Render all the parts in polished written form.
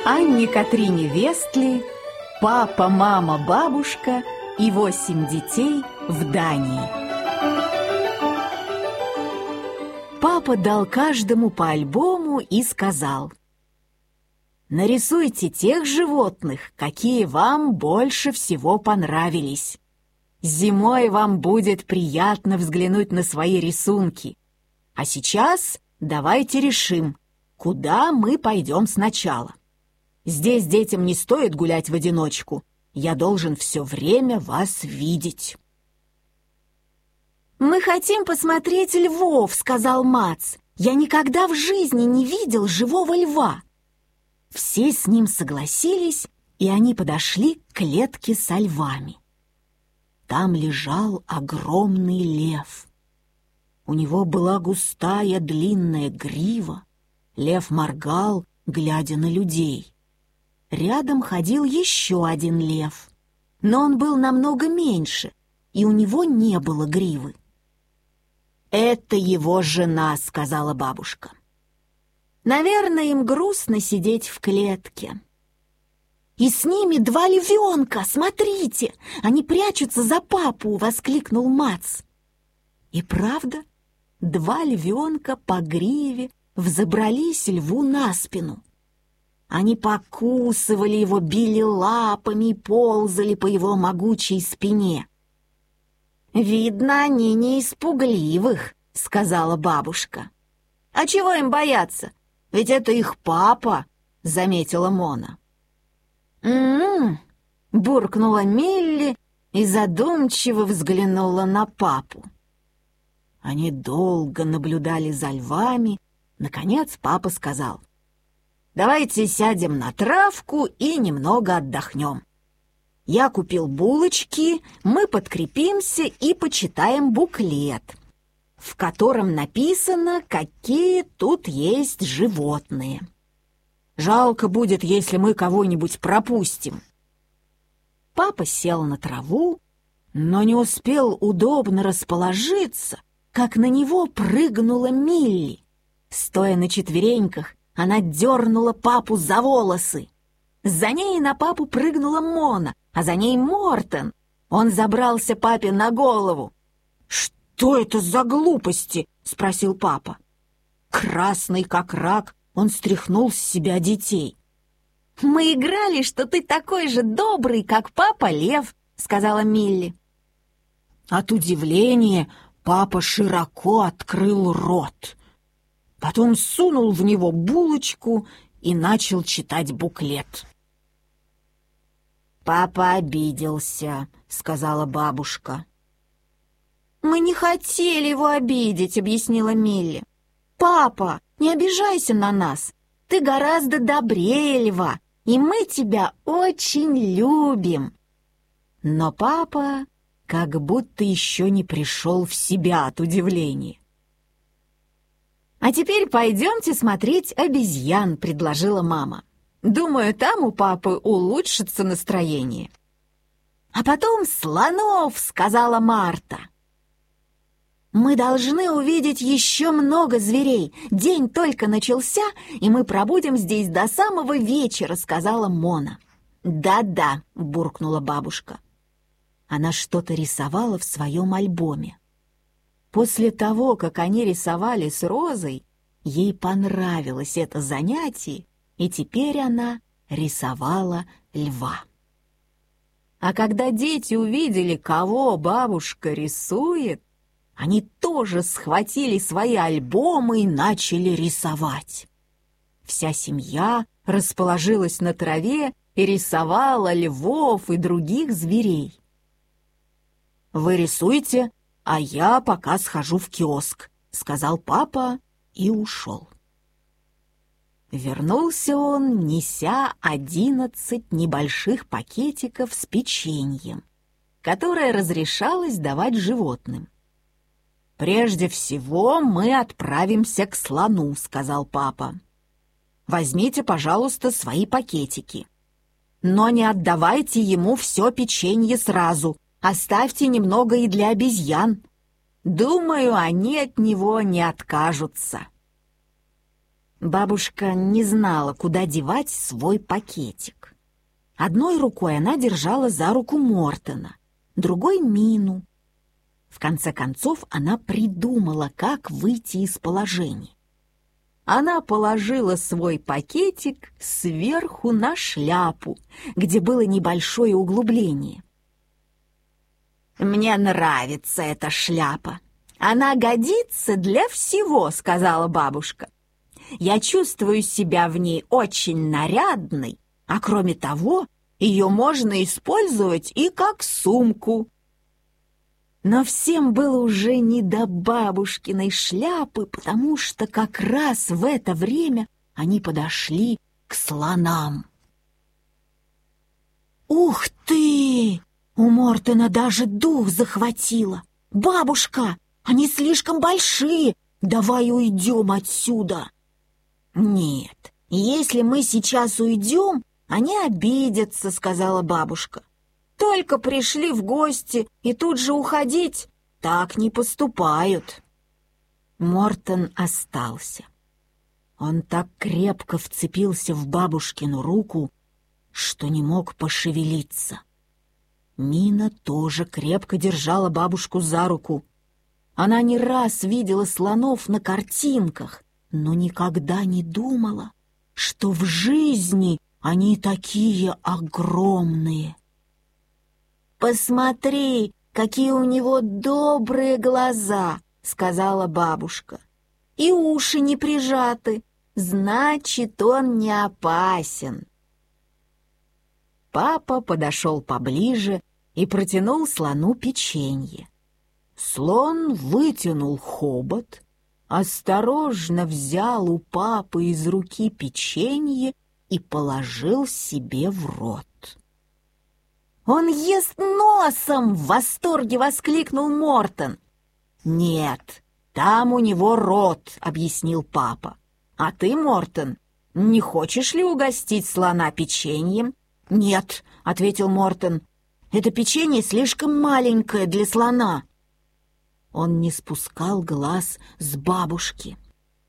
Анне Катрине Вестли, папа, мама, бабушка и 8 детей в Дании. Папа дал каждому по альбому и сказал: «Нарисуйте тех животных, какие вам больше всего понравились. Зимой вам будет приятно взглянуть на свои рисунки. А сейчас давайте решим, куда мы пойдем сначала. Здесь детям не стоит гулять в одиночку. Я должен все время вас видеть». «Мы хотим посмотреть львов», — сказал Мац. «Я никогда в жизни не видел живого льва». Все с ним согласились, и они подошли к клетке со львами. Там лежал огромный лев. У него была густая длинная грива. Лев моргал, глядя на людей. Рядом ходил еще один лев, но он был намного меньше, и у него не было гривы. «Это его жена», — сказала бабушка. «Наверное, им грустно сидеть в клетке». «И с ними 2 львенка, смотрите! Они прячутся за папу!» — воскликнул Мац. И правда, 2 львенка по гриве взобрались льву на спину. Они покусывали его, били лапами и ползали по его могучей спине. «Видно, они не из пугливых», — сказала бабушка. «А чего им бояться? Ведь это их папа», — заметила Мона. «М-м-м», буркнула Милли и задумчиво взглянула на папу. Они долго наблюдали за львами. Наконец папа сказал: «Давайте сядем на травку и немного отдохнем. Я купил булочки, мы подкрепимся и почитаем буклет, в котором написано, какие тут есть животные. Жалко будет, если мы кого-нибудь пропустим». Папа сел на траву, но не успел удобно расположиться, как на него прыгнула Милли. Стоя на четвереньках, она дернула папу за волосы. За ней на папу прыгнула Мона, а за ней Мортен. Он забрался папе на голову. «Что это за глупости?» — спросил папа. Красный как рак, он стряхнул с себя детей. «Мы играли, что ты такой же добрый, как папа Лев», — сказала Милли. От удивления папа широко открыл рот. Потом сунул в него булочку и начал читать буклет. «Папа обиделся», — сказала бабушка. «Мы не хотели его обидеть», — объяснила Милли. «Папа, не обижайся на нас. Ты гораздо добрее льва, и мы тебя очень любим». Но папа как будто еще не пришел в себя от удивления. «А теперь пойдемте смотреть обезьян», — предложила мама. «Думаю, там у папы улучшится настроение». «А потом слонов», — сказала Марта. «Мы должны увидеть еще много зверей. День только начался, и мы пробудем здесь до самого вечера», — сказала Мона. «Да-да», — буркнула бабушка. Она что-то рисовала в своем альбоме. После того, как они рисовали с Розой, ей понравилось это занятие, и теперь она рисовала льва. А когда дети увидели, кого бабушка рисует, они тоже схватили свои альбомы и начали рисовать. Вся семья расположилась на траве и рисовала львов и других зверей. «Вы рисуйте, а я пока схожу в киоск», — сказал папа и ушел. Вернулся он, неся 11 небольших пакетиков с печеньем, которое разрешалось давать животным. «Прежде всего мы отправимся к слону», — сказал папа. «Возьмите, пожалуйста, свои пакетики. Но не отдавайте ему все печенье сразу, оставьте немного и для обезьян. Думаю, они от него не откажутся». Бабушка не знала, куда девать свой пакетик. Одной рукой она держала за руку Мортона, другой — Мину. В конце концов она придумала, как выйти из положения. Она положила свой пакетик сверху на шляпу, где было небольшое углубление. «Мне нравится эта шляпа. Она годится для всего», — сказала бабушка. «Я чувствую себя в ней очень нарядной, а кроме того, ее можно использовать и как сумку». Но всем было уже не до бабушкиной шляпы, потому что как раз в это время они подошли к слонам. «Ух ты! У Мортона даже дух захватило! Бабушка, они слишком большие! Давай уйдем отсюда!» «Нет, если мы сейчас уйдем, они обидятся», — сказала бабушка. «Только пришли в гости и тут же уходить, так не поступают». Мортон остался. Он так крепко вцепился в бабушкину руку, что не мог пошевелиться. Мина тоже крепко держала бабушку за руку. Она не раз видела слонов на картинках, но никогда не думала, что в жизни они такие огромные. «Посмотри, какие у него добрые глаза», — сказала бабушка. «И уши не прижаты, значит, он не опасен». Папа подошел поближе и протянул слону печенье. Слон вытянул хобот, осторожно взял у папы из руки печенье и положил себе в рот. «Он ест носом!» — в восторге воскликнул Мортон. «Нет, там у него рот», — объяснил папа. «А ты, Мортон, не хочешь ли угостить слона печеньем?» «Нет», — ответил Мортон, — «это печенье слишком маленькое для слона». Он не спускал глаз с бабушки.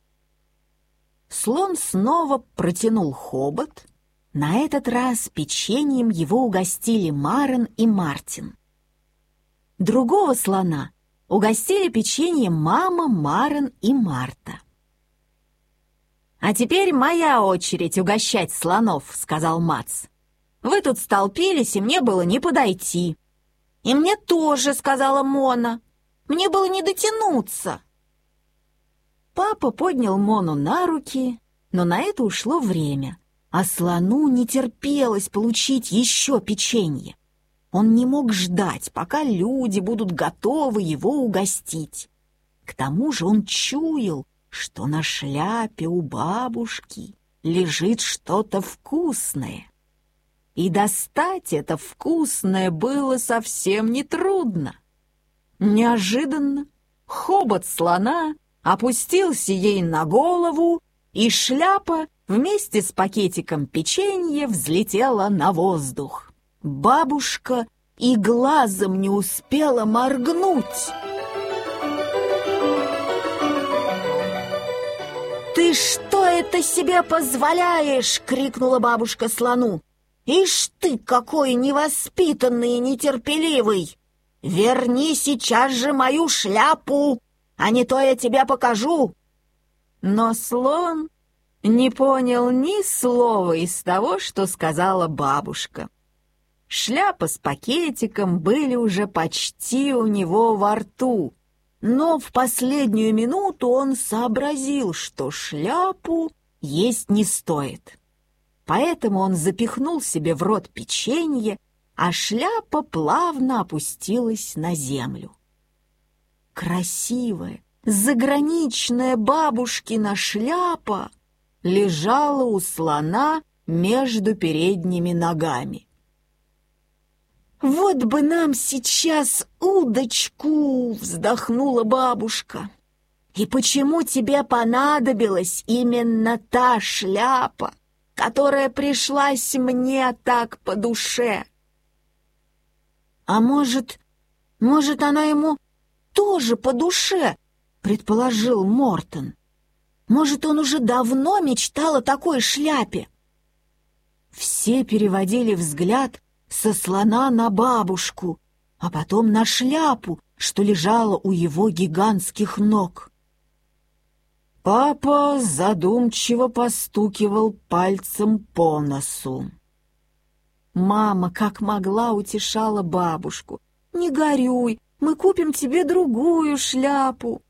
Слон снова протянул хобот. На этот раз печеньем его угостили Марен и Мартин. Другого слона угостили печеньем мама, Марен и Марта. «А теперь моя очередь угощать слонов», — сказал Мац. «Вы тут столпились, и мне было не подойти». «И мне тоже», — сказала Мона. «Мне было не дотянуться». Папа поднял Мону на руки, но на это ушло время, а слону не терпелось получить еще печенье. Он не мог ждать, пока люди будут готовы его угостить. К тому же он чуял, что на шляпе у бабушки лежит что-то вкусное. И достать это вкусное было совсем нетрудно. Неожиданно хобот слона опустился ей на голову, и шляпа вместе с пакетиком печенья взлетела на воздух. Бабушка и глазом не успела моргнуть. «Ты что это себе позволяешь?» — крикнула бабушка слону. «Ишь ты, какой невоспитанный и нетерпеливый! Верни сейчас же мою шляпу, а не то я тебе покажу!» Но слон не понял ни слова из того, что сказала бабушка. Шляпа с пакетиком были уже почти у него во рту, но в последнюю минуту он сообразил, что шляпу есть не стоит. Поэтому он запихнул себе в рот печенье, а шляпа плавно опустилась на землю. Красивая, заграничная бабушкина шляпа лежала у слона между передними ногами. «Вот бы нам сейчас удочку!» — вздохнула бабушка. «И почему тебе понадобилась именно та шляпа, которая пришлась мне так по душе?» «А может, она ему тоже по душе?» — предположил Мортон. Может, он уже давно мечтал о такой шляпе? Все переводили взгляд со слона на бабушку, а потом на шляпу, что лежала у его гигантских ног. Папа задумчиво постукивал пальцем по носу. Мама, как могла, утешала бабушку. «Не горюй, мы купим тебе другую шляпу».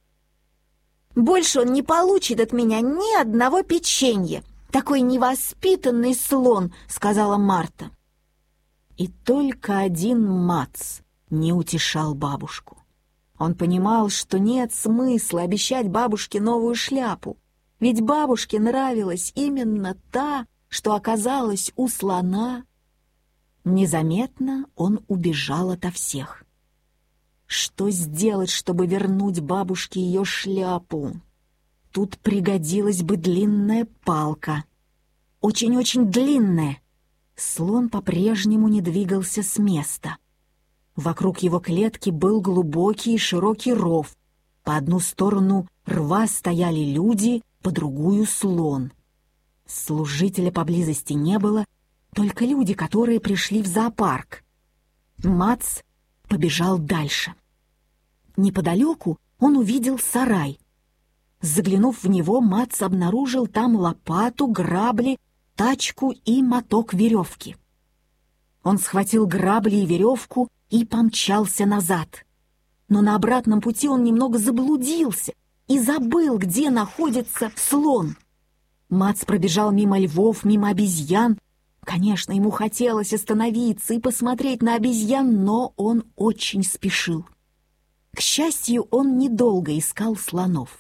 «Больше он не получит от меня ни одного печенья. Такой невоспитанный слон», — сказала Марта. И только один Мац не утешал бабушку. Он понимал, что нет смысла обещать бабушке новую шляпу, ведь бабушке нравилась именно та, что оказалась у слона. Незаметно он убежал ото всех. Что сделать, чтобы вернуть бабушке ее шляпу? Тут пригодилась бы длинная палка. Очень-очень длинная. Слон по-прежнему не двигался с места. Вокруг его клетки был глубокий и широкий ров. По одну сторону рва стояли люди, по другую — слон. Служителя поблизости не было, только люди, которые пришли в зоопарк. Мац побежал дальше. Неподалеку он увидел сарай. Заглянув в него, Мац обнаружил там лопату, грабли, тачку и моток веревки. Он схватил грабли и веревку и помчался назад. Но на обратном пути он немного заблудился и забыл, где находится слон. Мац пробежал мимо львов, мимо обезьян. Конечно, ему хотелось остановиться и посмотреть на обезьян, но он очень спешил. К счастью, он недолго искал слонов.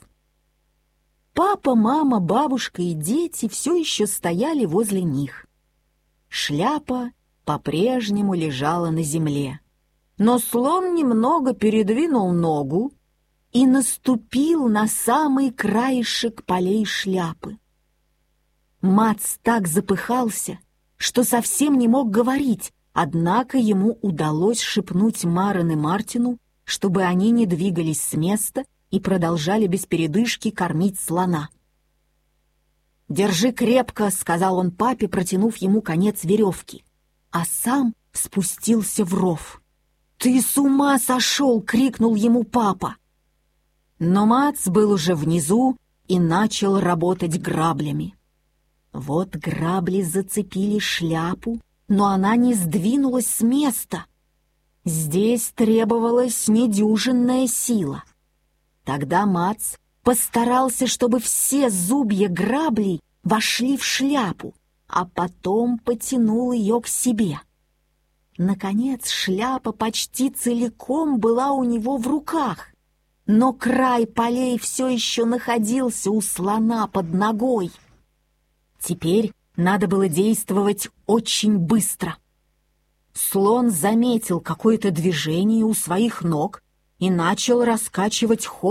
Папа, мама, бабушка и дети все еще стояли возле них. Шляпа по-прежнему лежала на земле, но слон немного передвинул ногу и наступил на самый краешек полей шляпы. Мац так запыхался, что совсем не мог говорить, однако ему удалось шепнуть Марен и Мартину, чтобы они не двигались с места и продолжали без передышки кормить слона. «Держи крепко», — сказал он папе, протянув ему конец веревки, а сам спустился в ров. «Ты с ума сошел!» — крикнул ему папа. Но Мац был уже внизу и начал работать граблями. Вот грабли зацепили шляпу, но она не сдвинулась с места. Здесь требовалась недюжинная сила. Тогда Мац постарался, чтобы все зубья граблей вошли в шляпу, а потом потянул ее к себе. Наконец шляпа почти целиком была у него в руках, но край полей все еще находился у слона под ногой. Теперь надо было действовать очень быстро. Слон заметил какое-то движение у своих ног и начал раскачивать